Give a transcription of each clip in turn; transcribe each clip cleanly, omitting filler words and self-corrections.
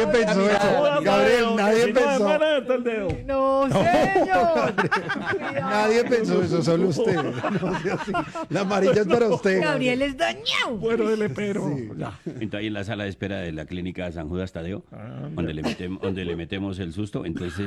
Nadie pensó eso. Gabriel, nadie pensó. No, señor. Nadie pensó eso, solo usted. No sea así. La amarilla es para usted. Gabriel es dañado. Bueno, dele pero. Sí. Ya. Entonces ahí en la sala de espera de la clínica San Judas Tadeo, donde le metemos el susto, entonces...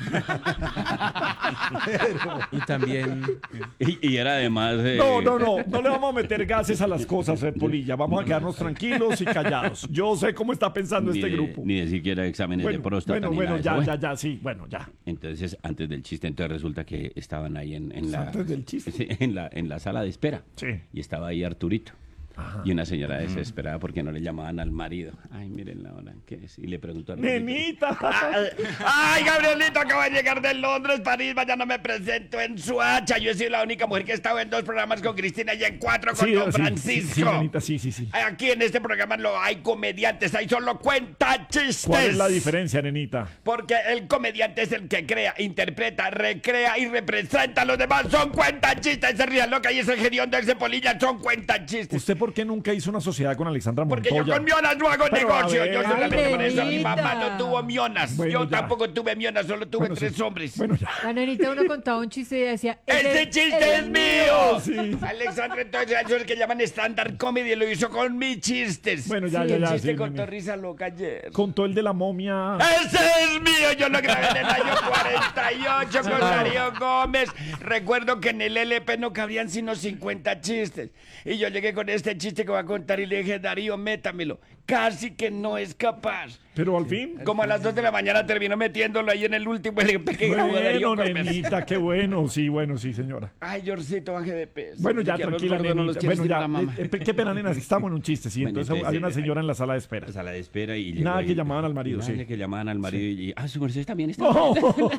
Y también... y era además... No le vamos a meter gases a las cosas, Polilla. Vamos a quedarnos tranquilos y callados. Yo sé cómo está pensando ni este de- grupo. Ni de siquiera exámenes de próstata. ni nada de eso. Ya, sí, bueno, ya. Entonces, antes del chiste, entonces resulta que estaban ahí en la... Antes del chiste. Sí, en la sala de espera. Sí. Y estaba ahí Arturito. Y una señora desesperada porque no le llamaban al marido. Ay, miren la hora, ¿qué es? Y le preguntó a Arturito. Nenita. Ay, Gabrielito, acabo de llegar de Londres, París, mañana me presento en Suacha. Yo he sido la única mujer que ha estado en 2 programas con Cristina y en 4 con Don Francisco. Sí, nenita, sí. Aquí en este programa no hay comediantes, hay solo cuentachistes. ¿Cuál es la diferencia, nenita? Porque el comediante es el que crea, interpreta, recrea y representa a los demás. Son cuentachistes. Ese Rías Loca y ese Geriondo, ese Polilla son cuentachistes. ¿Usted por qué nunca hizo una sociedad con Alexandra Porque Montoya? yo con mionas no hago Pero, a negocio. ver, Yo solamente por eso mi nenita. mamá no tuvo mionas. Bueno, Yo ya. tampoco tuve mionas, solo tuve Bueno, 3 sí. hombres. Bueno, ya. La nenita uno contaba un chiste y decía... ¡Este chiste es mío! Sí. Alexandra, entonces, eso es el que llaman stand-up comedy, lo hizo con mis chistes. Bueno, ya, Sí, ya, el ya. chiste sí, contó nene. risa loca ayer. Contó el de la momia. ¡Ese es mío! Yo lo grabé en el año 48 con Darío Gómez. Recuerdo que en el LP no cabían sino 50 chistes. Y yo llegué con este chiste que voy a contar y le dije, Darío, métamelo. Casi que no es capaz. Pero al fin. Como a las 2 de la mañana terminó metiéndolo ahí en el último LP que grabó Darío Bueno, Gómez. nenita, qué bueno. Sí, señora. Ay, Yorcito, baje de peso. Bueno, ya, Que a los tranquila, gordos no los nenita. quieres Bueno, ir a ya. la mamá. Qué pena, nena, estamos en un chiste, sí. Bueno, Entonces hay una entonces, señora en la sala de espera. La sala de espera y llegó Nada ahí. que llamaban al marido, Nada sí. que llamaban al marido y su merced también está. No.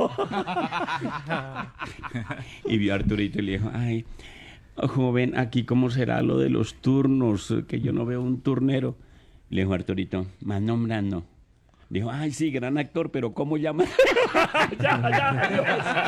Y vio a Arturito y le dijo, ay, joven, aquí cómo será lo de los turnos, que yo no veo un turnero. Le dijo Arturito, más nombrando. Dijo, ay, sí, gran actor, pero ¿cómo llaman? Ya, adiós.